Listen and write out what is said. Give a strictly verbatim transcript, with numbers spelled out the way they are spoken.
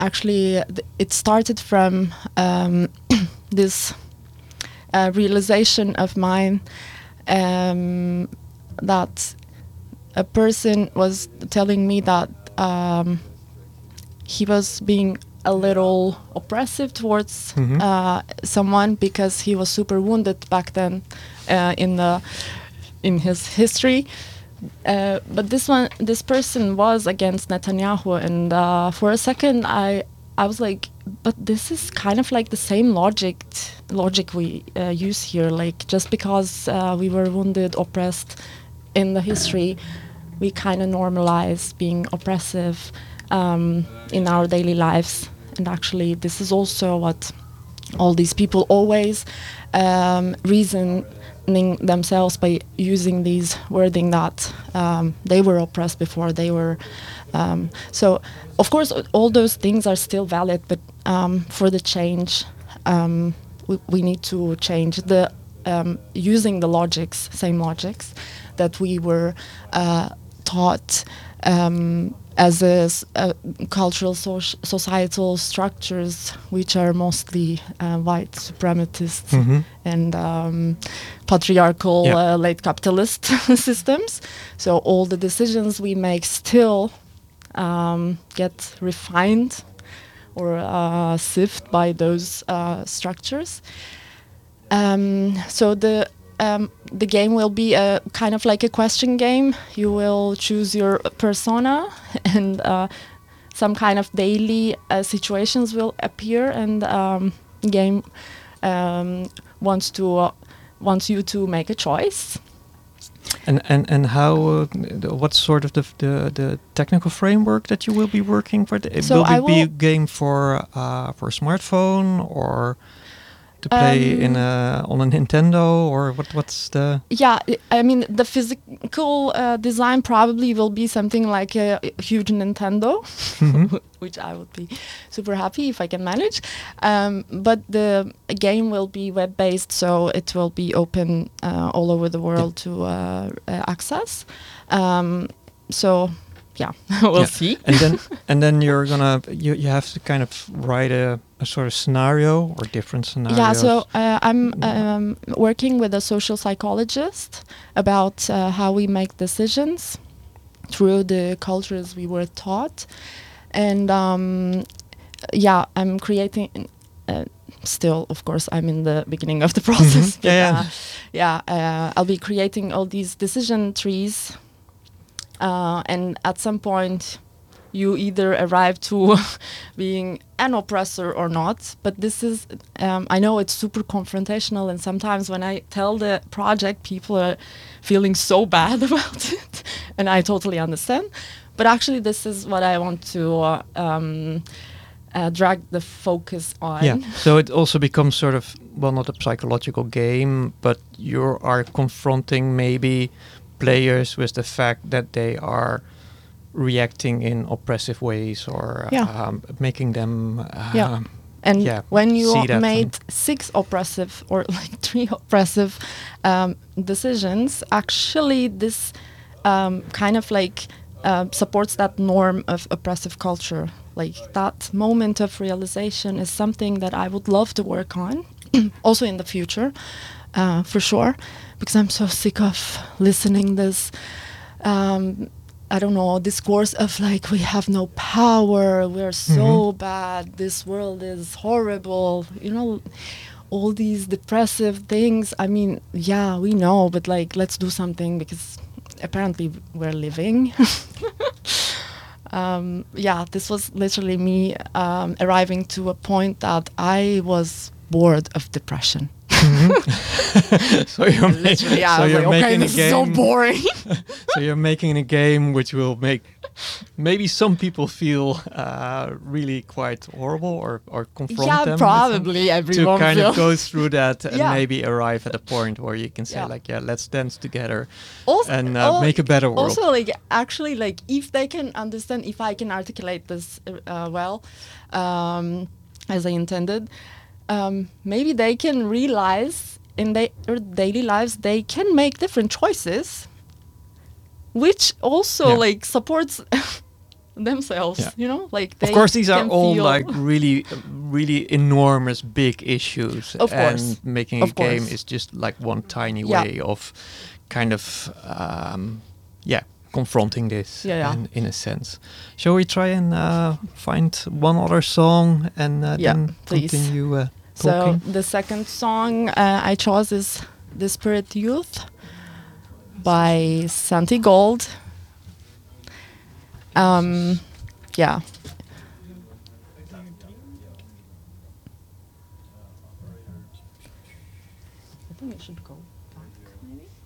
actually, th- it started from um, this uh, realization of mine um, that a person was telling me that um, he was being a little oppressive towards Mhm. uh, someone because he was super wounded back then uh, in the in his history. Uh, but this one, this person was against Netanyahu, and uh, for a second, I I was like, but this is kind of like the same logic logic we uh, use here. Like just because uh, we were wounded, oppressed in the history, we kind of normalize being oppressive um, in our daily lives. And actually, this is also what all these people always um, reasoning themselves by using these wording that um, they were oppressed before they were. Um, so, of course, all those things are still valid, but um, for the change, um, we, we need to change the um, using the logics, same logics that we were uh, taught um, as a, s- a cultural soci- societal structures, which are mostly uh, white supremacist Mhm. and um, patriarchal Yeah. uh, late capitalist systems. So all the decisions we make still um, get refined or uh, sieved by those uh, structures. Um, so the um, the game will be a kind of like a question game. You will choose your persona, and uh, some kind of daily uh, situations will appear, and um, game um, wants to uh, wants you to make a choice. And and and how? Uh, the- what sort of the, the the technical framework that you will be working for? The, So will I it be a will- game for uh, for a smartphone or to play in Um, a on a Nintendo, or what? What's the? Yeah, I I mean the physical uh, design probably will be something like a, a huge Nintendo, Mhm. which I would be super happy if I can manage. Um, but the game will be web based, so it will be open uh, all over the world to uh, uh, access. Um, so yeah, we'll Yeah. see. And then and then you're gonna you you have to kind of write a, a sort of scenario or different scenarios. Yeah, so uh, I'm um, working with a social psychologist about uh, how we make decisions through the cultures we were taught. And um, yeah, I'm creating, uh, still, of course, I'm in the beginning of the process. Mhm. Yeah, but, yeah. uh, yeah, uh, I'll be creating all these decision trees. Uh, and at some point, you either arrive to being an oppressor or not. But this is, um, I know it's super confrontational, and sometimes when I tell the project, people are feeling so bad about it, and I totally understand. But actually, this is what I want to uh, um, uh, drag the focus on. Yeah. So it also becomes sort of, well, not a psychological game, but you are confronting maybe players with the fact that they are reacting in oppressive ways or Yeah. um, making them um, Yeah. And yeah, when you see that made and- six oppressive or like three oppressive um, decisions, actually this um, kind of like uh, supports that norm of oppressive culture. Like that moment of realization is something that I would love to work on, also in the future, uh, for sure, because I'm so sick of listening this. Um, I don't know, discourse of like, we have no power, we're so Mhm. bad, this world is horrible, you know, all these depressive things. I mean, yeah, we know, but like, let's do something because apparently we're living. um, yeah, this was literally me um, arriving to a point that I was bored of depression. Mhm. so you're, ma- Literally, yeah, so I was you're like, okay, making this a game. is so boring. so you're making a game which will make maybe some people feel uh, really quite horrible or, or confront Yeah, them. with them, probably to everyone kind of feel- go through that and Yeah. maybe arrive at a point where you can say Yeah. like, yeah, let's dance together Also, and uh, al- make a better world. Also, like actually, like if they can understand, if I can articulate this uh, well, um, as I intended, um, maybe they can realize in their daily lives they can make different choices, which also Yeah. like supports themselves. Yeah. You know, like they Of course, these are can all feel- like really, really enormous, big issues, Of and course. making Of a game course. is just like one tiny Yeah. way of, kind of, um, yeah, confronting this. Yeah, yeah. In, in a sense. Shall we try and uh, find one other song and uh, Yeah, then please. continue uh, So talking? the second song uh, I chose is "Desperate Youth" by Santi Gold. Um, yeah. I think it should go back, maybe.